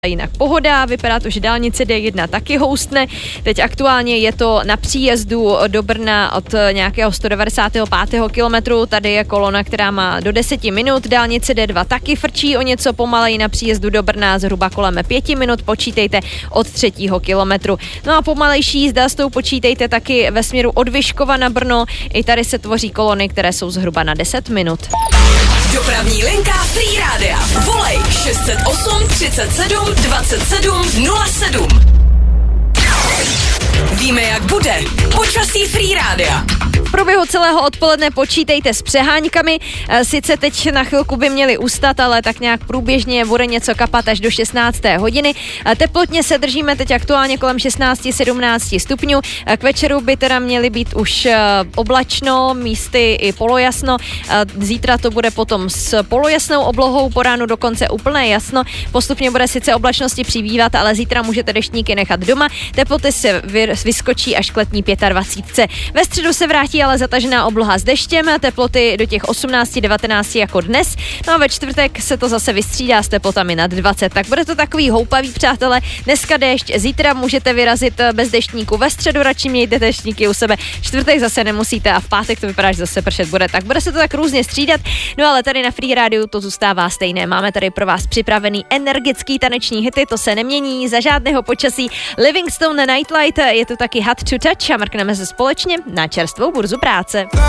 Jinak pohoda, vypadá to, že dálnice D1 taky houstne. Teď aktuálně je to na příjezdu do Brna od nějakého 195. kilometru. Tady je kolona, která má do 10 minut. Dálnice D2 taky frčí o něco pomaleji na příjezdu do Brna, zhruba kolem 5 minut. Počítejte od 3. kilometru. No a pomalejší jízda s tou počítejte taky ve směru od Vyškova na Brno. I tady se tvoří kolony, které jsou zhruba na 10 minut. Dopravní linka Free Rádia. Volej 608 37 27 07. Víme, jak bude. Počasí Free Rádia. V průběhu celého odpoledne počítejte s přeháňkami. Sice teď na chvilku by měli ustat, ale tak nějak průběžně bude něco kapat až do 16. hodiny. Teplotně se držíme teď aktuálně kolem 16-17 stupňů. K večeru by teda měly být už oblačno, místy i polojasno. Zítra to bude potom s polojasnou oblohou, po ránu dokonce úplné jasno. Postupně bude sice oblačnosti přibývat, ale zítra můžete deštníky nechat doma. Teploty se vyskočí až k letní 25. Ve středu se vrátí ale zatažená obloha s deštěm, teploty do těch 18-19 jako dnes. No a ve čtvrtek se to zase vystřídá s teplotami nad 20. Tak bude to takový houpavý, přátelé. Dneska déšť, zítra můžete vyrazit bez deštníku, ve středu radši mějte deštníky u sebe. Čtvrtek zase nemusíte a v pátek to vypadá, že zase pršet bude. Tak bude se to tak různě střídat. No ale tady na Free Rádiu to zůstává stejné. Máme tady pro vás připravený energický taneční hity, to se nemění za žádného počasí. Livingstone Nightlight, je to taky Hot to Touch a mrkneme se společně na čerstvou burzu práce.